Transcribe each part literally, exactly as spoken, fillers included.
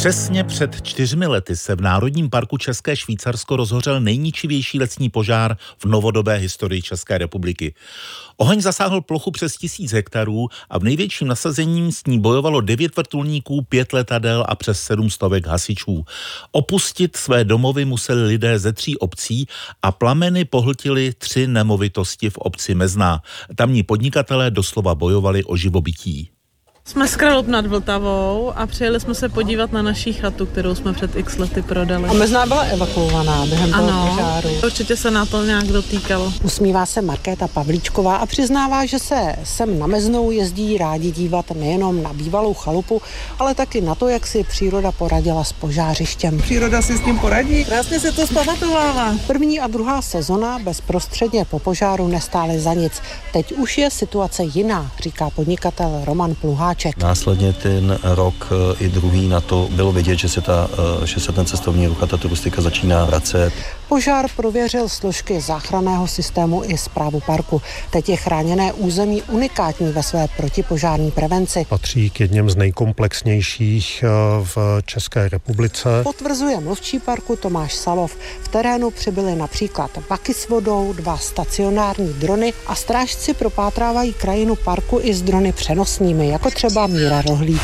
Přesně před čtyřmi lety se v Národním parku České Švýcarsko rozhořel nejničivější lesní požár v novodobé historii České republiky. Oheň zasáhl plochu přes tisíc hektarů a v největším nasazením s ní bojovalo devět vrtulníků, pět letadel a přes sedm stovek hasičů. Opustit své domovy museli lidé ze tří obcí a plameny pohltily tři nemovitosti v obci Mezná. Tamní podnikatelé doslova bojovali o živobytí. Jsme z Kralup nad Vltavou a přijeli jsme se podívat na naší chatu, kterou jsme před x lety prodali. A Mezná byla evakuovaná během ano, toho požáru. Určitě se na to nějak dotýkalo. Usmívá se Markéta Pavlíčková a přiznává, že se sem na Meznou jezdí rádi dívat nejenom na bývalou chalupu, ale taky na to, jak si příroda poradila s požářištěm. Příroda si s tím poradí. Krásně se to zpamatovává. První a druhá sezona bezprostředně po požáru nestály za nic. Teď už je situace jiná, říká podnikatel Roman Pluháček. Následně ten rok i druhý na to bylo vidět, že se, ta, že se ten cestovní ruch a ta turistika začíná vracet. Požár prověřil složky záchranného systému i správu parku. Teď je chráněné území unikátní ve své protipožární prevenci. Patří k jedním z nejkomplexnějších v České republice. Potvrzuje mluvčí parku Tomáš Salov. V terénu přibyly například vaky s vodou, dva stacionární drony a strážci propátrávají krajinu parku i s drony přenosnými, jako třeba Míra Rohlík.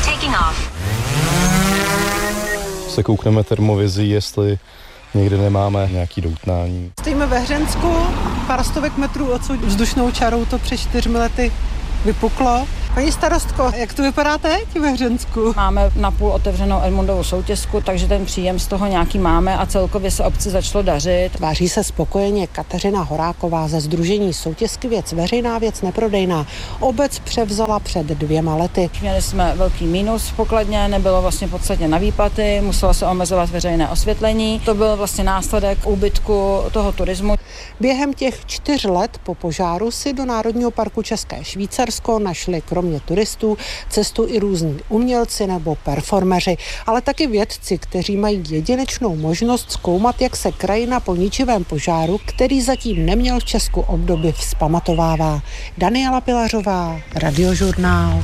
Se koukneme termovizi, jestli někde nemáme nějaký doutnání. Stojíme ve Hřensku, pár stovek metrů odsud vzdušnou čarou to před čtyřmi lety vypuklo. Paní starostko, jak to vypadá teď ve Hřensku? Máme napůl otevřenou Edmundovou soutězku, takže ten příjem z toho nějaký máme a celkově se obci začalo dařit. Tváří se spokojeně Kateřina Horáková ze sdružení Soutězky věc veřejná, věc neprodejná. Obec převzala před dvěma lety. Měli jsme velký mínus v pokladně, nebylo vlastně podstatně na výplaty, muselo se omezovat veřejné osvětlení. To byl vlastně následek úbytku toho turismu. Během těch čtyř let po požáru si do Národního parku České Švýcarsko našli kromě turistů cestu i různí umělci nebo performeři, ale taky vědci, kteří mají jedinečnou možnost zkoumat, jak se krajina po ničivém požáru, který zatím neměl v Česku obdoby, vzpamatovává. Daniela Pilařová, Radiožurnál.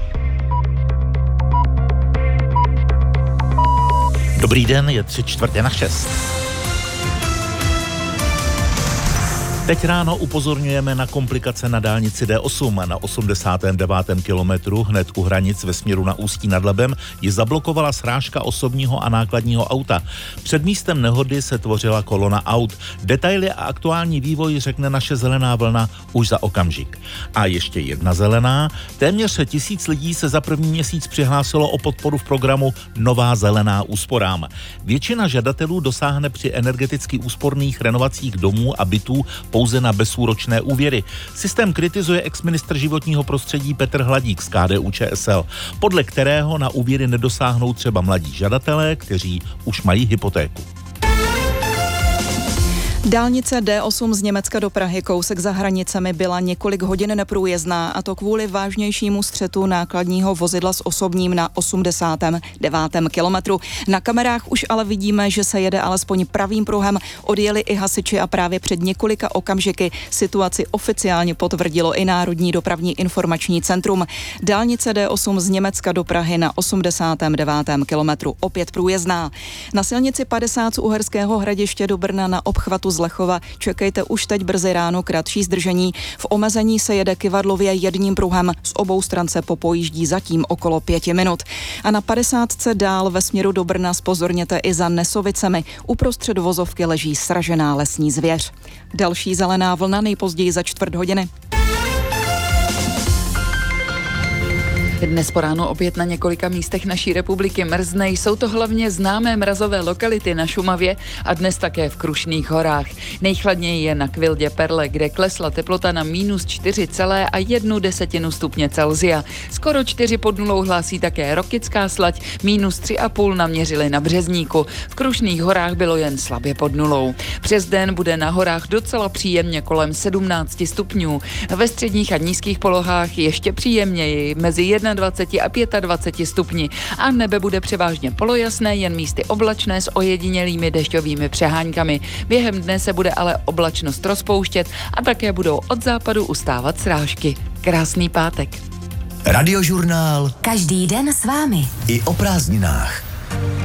Dobrý den, je tři čtvrtě na šest. Teď ráno upozorňujeme na komplikace na dálnici D osm. Na osmdesátém devátém kilometru hned u hranic ve směru na Ústí nad Labem ji zablokovala srážka osobního a nákladního auta. Před místem nehody se tvořila kolona aut. Detaily a aktuální vývoj řekne naše zelená vlna už za okamžik. A ještě jedna zelená. Téměř tisíc lidí se za první měsíc přihlásilo o podporu v programu Nová zelená úsporám. Většina žadatelů dosáhne při energeticky úsporných renovacích domů a bytů pouze na bezúročné úvěry. Systém kritizuje exministr životního prostředí Petr Hladík z K D U Č S L, podle kterého na úvěry nedosáhnou třeba mladí žadatelé, kteří už mají hypotéku. Dálnice D osm z Německa do Prahy kousek za hranicemi byla několik hodin neprůjezdná, a to kvůli vážnějšímu střetu nákladního vozidla s osobním na osmdesátém devátém kilometru. Na kamerách už ale vidíme, že se jede alespoň pravým pruhem, odjeli i hasiči a právě před několika okamžiky situaci oficiálně potvrdilo i Národní dopravní informační centrum. Dálnice D osm z Německa do Prahy na osmdesátém devátém kilometru opět průjezdná. Na silnici padesát z Uherského Hradiště do Brna na obchvatu z Lechova čekejte už teď brzy ráno kratší zdržení. V omezení se jede kyvadlově jedním pruhem, z obou stran se popojíždí zatím okolo pěti minut. A na padesátce dál ve směru do Brna zpozorněte i za Nesovicemi. Uprostřed vozovky leží sražená lesní zvěř. Další zelená vlna nejpozději za čtvrt hodiny. Dnes po ránu opět na několika místech naší republiky mrzne, jsou to hlavně známé mrazové lokality na Šumavě a dnes také v Krušných horách. Nejchladněji je na Kvildě Perle, kde klesla teplota na minus čtyři celé jedna desetina stupně Celsia. Skoro čtyři pod nulou hlásí také Rokycká Slať, minus tři a půl naměřili na Březníku. V Krušných horách bylo jen slabě pod nulou. Přes den bude na horách docela příjemně kolem sedmnáct stupňů. Ve středních a nízkých polohách ještě příjemněji mezi dvacet jedna a dvacet pět stupni a nebe bude převážně polojasné, jen místy oblačné s ojedinělými dešťovými přeháňkami. Během dne se bude ale oblačnost rozpouštět a také budou od západu ustávat srážky. Krásný pátek. Radiožurnál. Každý den s vámi. I o prázdninách.